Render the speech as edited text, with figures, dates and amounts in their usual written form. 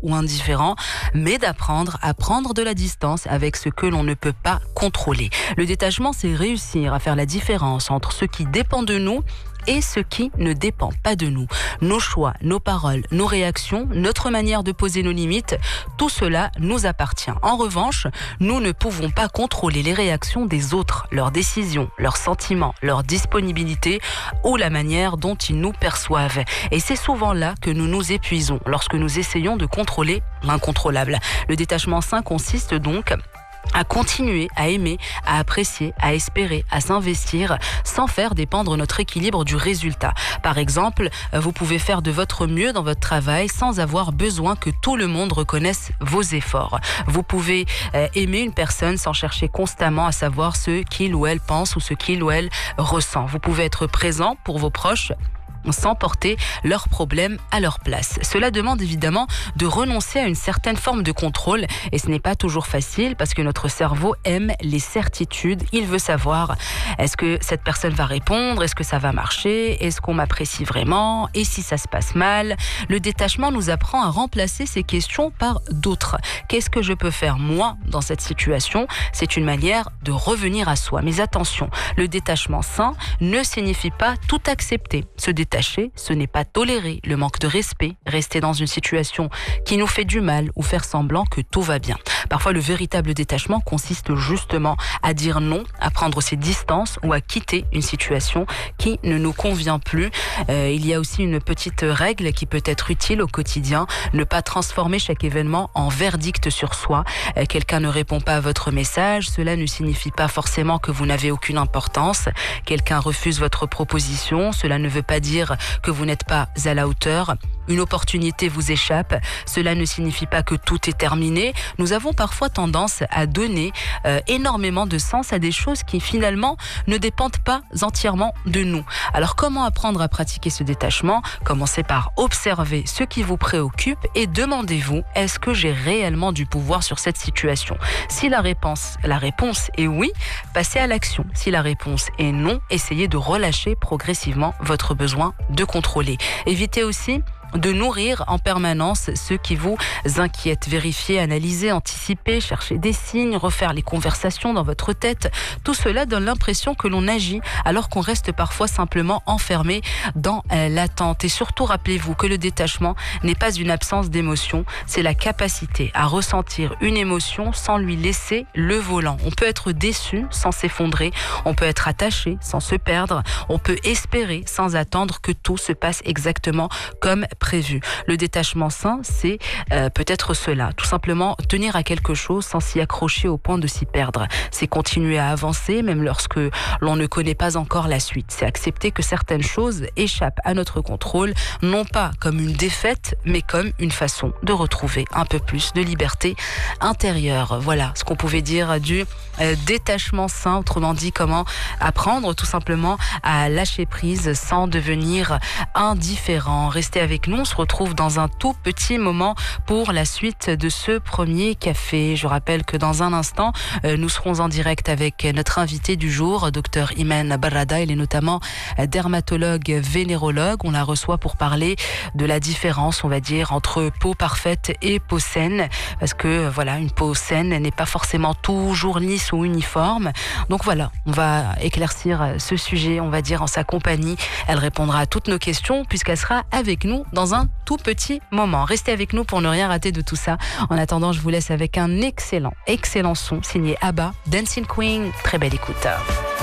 ou indifférent, mais d'apprendre à prendre de la distance avec ce que l'on ne peut pas contrôler. Le détachement, c'est réussir à faire la différence entre ce qui dépend de nous et ce qui ne dépend pas de nous. Nos choix, nos paroles, nos réactions, notre manière de poser nos limites, tout cela nous appartient. En revanche, nous ne pouvons pas contrôler les réactions des autres, leurs décisions, leurs sentiments, leur disponibilité ou la manière dont ils nous perçoivent. Et c'est souvent là que nous nous épuisons lorsque nous essayons de contrôler l'incontrôlable. Le détachement sain consiste donc à continuer à aimer, à apprécier, à espérer, à s'investir sans faire dépendre notre équilibre du résultat. Par exemple, vous pouvez faire de votre mieux dans votre travail sans avoir besoin que tout le monde reconnaisse vos efforts. Vous pouvez aimer une personne sans chercher constamment à savoir ce qu'il ou elle pense ou ce qu'il ou elle ressent. Vous pouvez être présent pour vos proches sans porter leurs problèmes à leur place. Cela demande évidemment de renoncer à une certaine forme de contrôle et ce n'est pas toujours facile parce que notre cerveau aime les certitudes. Il veut savoir est-ce que cette personne va répondre, est-ce que ça va marcher, est-ce qu'on m'apprécie vraiment et si ça se passe mal. Le détachement nous apprend à remplacer ces questions par d'autres. Qu'est-ce que je peux faire moi dans cette situation? C'est une manière de revenir à soi. Mais attention, le détachement sain ne signifie pas tout accepter. Se détacher, ce n'est pas tolérer le manque de respect, rester dans une situation qui nous fait du mal ou faire semblant que tout va bien. Parfois, le véritable détachement consiste justement à dire non, à prendre ses distances ou à quitter une situation qui ne nous convient plus. Il y a aussi une petite règle qui peut être utile au quotidien, ne pas transformer chaque événement en verdict sur soi. Quelqu'un ne répond pas à votre message, cela ne signifie pas forcément que vous n'avez aucune importance. Quelqu'un refuse votre proposition, cela ne veut pas dire que vous n'êtes pas à la hauteur. Une opportunité vous échappe, cela ne signifie pas que tout est terminé. Nous avons parfois tendance à donner énormément de sens à des choses qui finalement ne dépendent pas entièrement de nous. Alors comment apprendre à pratiquer ce détachement? Commencez par observer ce qui vous préoccupe et demandez-vous, est-ce que j'ai réellement du pouvoir sur cette situation? Si la réponse est oui, passez à l'action. Si la réponse est non, essayez de relâcher progressivement votre besoin de contrôler. Évitez aussi de nourrir en permanence ce qui vous inquiète. Vérifier, analyser, anticiper, chercher des signes, refaire les conversations dans votre tête. Tout cela donne l'impression que l'on agit alors qu'on reste parfois simplement enfermé dans l'attente. Et surtout, rappelez-vous que le détachement n'est pas une absence d'émotion, c'est la capacité à ressentir une émotion sans lui laisser le volant. On peut être déçu sans s'effondrer, on peut être attaché sans se perdre, on peut espérer sans attendre que tout se passe exactement comme prévu. Le détachement sain, c'est peut-être cela. Tout simplement tenir à quelque chose sans s'y accrocher au point de s'y perdre. C'est continuer à avancer même lorsque l'on ne connaît pas encore la suite. C'est accepter que certaines choses échappent à notre contrôle, non pas comme une défaite, mais comme une façon de retrouver un peu plus de liberté intérieure. Voilà ce qu'on pouvait dire du détachement sain, autrement dit comment apprendre tout simplement à lâcher prise sans devenir indifférent. Restez avec nous, on se retrouve dans un tout petit moment pour la suite de ce premier café. Je rappelle que dans un instant, nous serons en direct avec notre invité du jour, Dr Imen Barrada. Il est notamment dermatologue vénérologue. On la reçoit pour parler de la différence, on va dire, entre peau parfaite et peau saine. Parce que voilà, une peau saine n'est pas forcément toujours lisse ou uniforme. Donc voilà, on va éclaircir ce sujet, on va dire, en sa compagnie. Elle répondra à toutes nos questions puisqu'elle sera avec nous dans un tout petit moment. Restez avec nous pour ne rien rater de tout ça. En attendant, je vous laisse avec un excellent son signé ABBA, Dancing Queen. Très belle écoute.